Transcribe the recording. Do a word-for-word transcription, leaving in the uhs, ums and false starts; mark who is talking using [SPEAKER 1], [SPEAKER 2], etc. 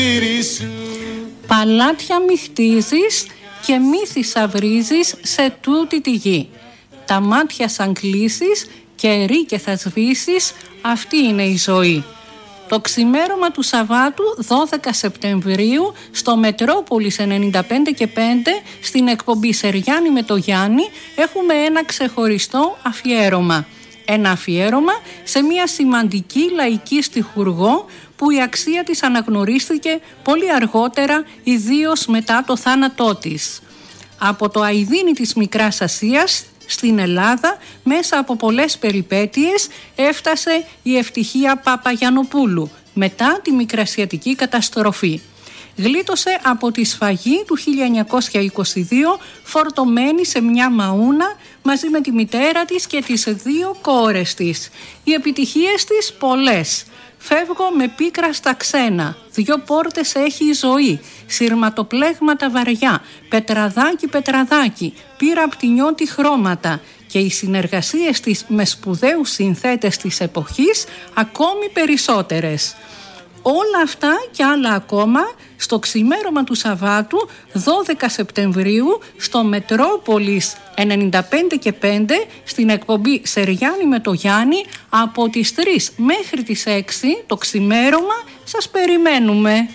[SPEAKER 1] Παλάτια μη χτίζεις και μη θησαυρίζεις σε τούτη τη γη. Τα μάτια σαν κλείσεις και ρί και θα σβήσεις, αυτή είναι η ζωή. Το ξημέρωμα του Σαββάτου δώδεκα Σεπτεμβρίου στο Μετρόπολης ενενήντα πέντε και πέντε στην εκπομπή Σεριάννη με το Γιάννη έχουμε ένα ξεχωριστό αφιέρωμα. Ένα αφιέρωμα σε μια σημαντική λαϊκή στιχουργό που η αξία της αναγνωρίστηκε πολύ αργότερα, ιδίως μετά το θάνατό της. Από το αηδίνι της Μικράς Ασίας στην Ελλάδα, μέσα από πολλές περιπέτειες, έφτασε η Ευτυχία Παπαγιαννοπούλου μετά τη Μικρασιατική καταστροφή. Γλίτωσε από τη σφαγή του χίλια εννιακόσια είκοσι δύο φορτωμένη σε μια μαούνα μαζί με τη μητέρα της και τις δύο κόρες της. Οι επιτυχίες της πολλές. Φεύγω με πίκρα στα ξένα, δυο πόρτες έχει η ζωή, σειρματοπλέγματα βαριά, πετραδάκι πετραδάκι, πήρα απ' τη νιώτη χρώματα και οι συνεργασίες της με σπουδαίους συνθέτες της εποχής ακόμη περισσότερες. Όλα αυτά και άλλα ακόμα στο ξημέρωμα του Σαββάτου δώδεκα Σεπτεμβρίου στο Μετρόπολης ενενήντα πέντε και πέντε στην εκπομπή Σεριάννη με το Γιάννη από τις τρεις μέχρι τις έξι το ξημέρωμα σας περιμένουμε.